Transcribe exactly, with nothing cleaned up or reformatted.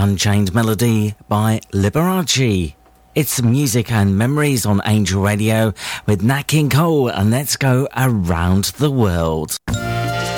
Unchained Melody by Liberace. It's music and memories on Angel Radio with Nat King Cole, and let's go around the world.